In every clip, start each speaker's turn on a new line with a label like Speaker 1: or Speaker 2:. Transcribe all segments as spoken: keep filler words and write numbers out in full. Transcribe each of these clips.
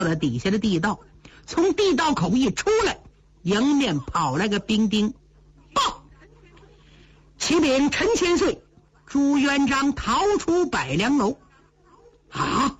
Speaker 1: 了底下的地道，从地道口一出来，迎面跑来个兵丁，报！启禀陈千岁，朱元璋逃出百良楼。啊！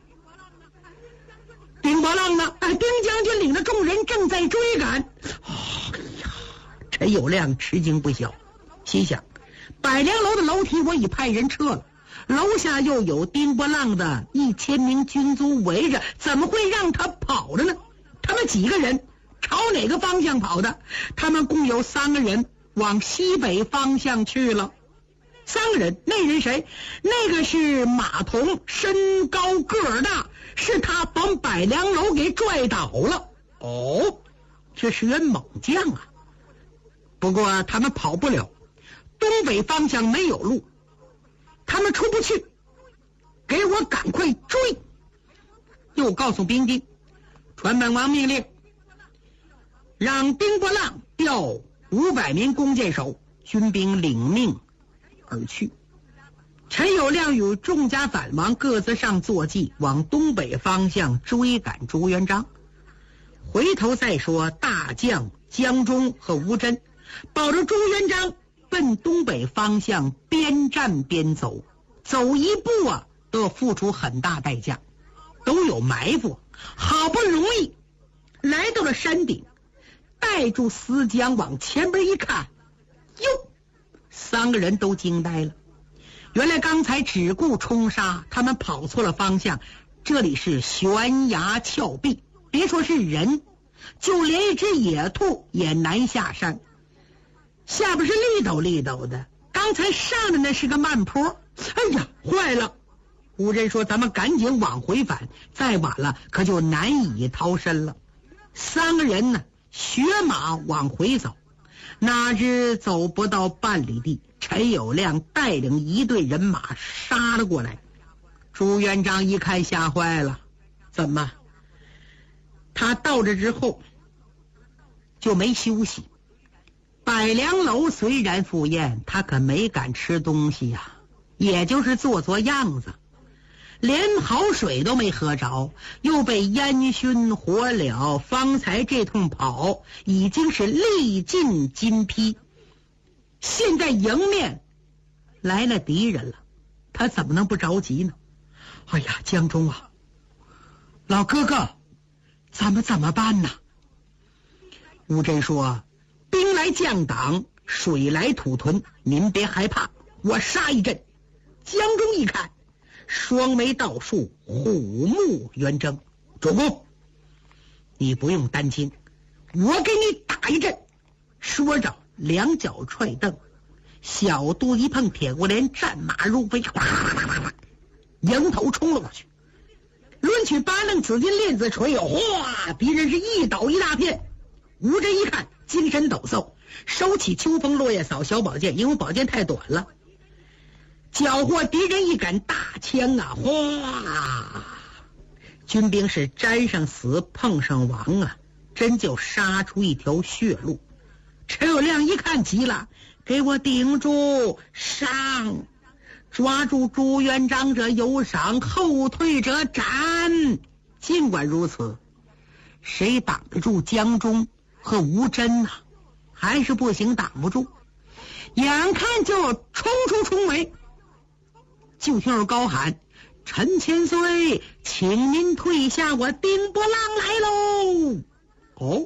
Speaker 1: 丁伯浪呢？哎，丁将军领着众人正在追赶。哎呀，陈友谅吃惊不小，心想：百良楼的楼梯我已派人撤了，楼下又有丁伯浪的一千名军卒围着，怎么会让他跑了呢？他们几个人朝哪个方向跑的？他们共有三个人往西北方向去了。三个人，那人谁？那个是马童，身高个儿大，是他把百良楼给拽倒了。哦，这是员猛将啊！不过他们跑不了，东北方向没有路，他们出不去，给我赶快追！又告诉兵丁，传本王命令，让丁伯浪调五百名弓箭手，军兵领命而去。陈友谅与众家反王各自上坐骑，往东北方向追赶朱元璋。回头再说，大将江忠和吴真保着朱元璋奔东北方向边战边走，走一步啊都要付出很大代价，都有埋伏。好不容易来到了山顶，带住思江往前边一看，哟，三个人都惊呆了。原来刚才只顾冲杀，他们跑错了方向，这里是悬崖峭壁，别说是人，就连一只野兔也难下山。下边是立陡立陡的，刚才上的那是个慢坡。哎呀，坏了！吴真说：“咱们赶紧往回返，再晚了可就难以逃生了。”三个人呢，学马往回走，哪知走不到半里地，陈友谅带领一队人马杀了过来。朱元璋一看吓坏了，怎么？他到这之后就没休息。百良楼虽然赴宴，他可没敢吃东西呀、啊，也就是做做样子，连好水都没喝着，又被烟熏火燎，方才这通跑已经是历尽筋疲。现在迎面来了敌人了，他怎么能不着急呢？哎呀，江忠啊，老哥哥，咱们怎么办呢？吴真说：“兵来将挡，水来土屯，您别害怕，我杀一阵。”江忠一看，双眉倒竖，虎目圆睁，主公，你不用担心，我给你打一阵。说着，两脚踹蹬，小肚一碰铁骨连，战马如飞，迎头冲了过去。抡起八棱紫金链子锤，哗！敌人是一倒一大片。吴真一看，精神抖擞，收起秋风落叶扫小宝剑，因为宝剑太短了，缴获敌人一杆大枪啊！哗！军兵是沾上死碰上亡啊，真就杀出一条血路。陈友谅一看急了，给我顶住，上！抓住朱元璋者有赏，后退者斩。尽管如此，谁挡得住江忠和吴真呢、啊？还是不行，挡不住。眼看就冲出重围，就听有高喊：“陈千岁，请您退下，我丁伯浪来喽！”哦，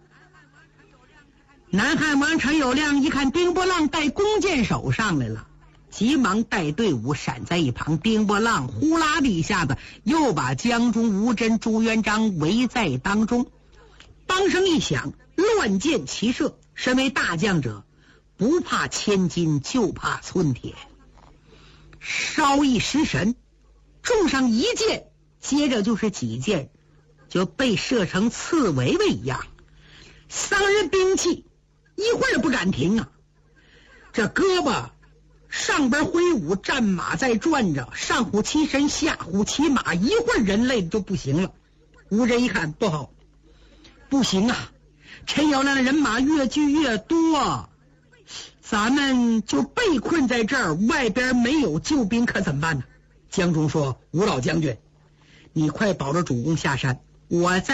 Speaker 1: 南汉王陈友谅一看丁伯浪带弓箭手上来了，急忙带队伍闪在一旁。丁伯浪呼啦的一下子又把江忠、吴真、朱元璋围在当中。梆声一响，乱箭齐射。身为大将者，不怕千金，就怕寸铁。稍一失神，中上一箭，接着就是几箭，就被射成刺猬猬一样。三人兵器一会儿也不敢停啊，这胳膊上边挥舞，战马在转着，上虎骑神，下虎骑马，一会儿人累就不行了。吴真一看不好，不行啊，陈友谅的人马越聚越多，咱们就被困在这儿，外边没有救兵，可怎么办呢？江忠说：“吴老将军，你快保着主公下山， 我在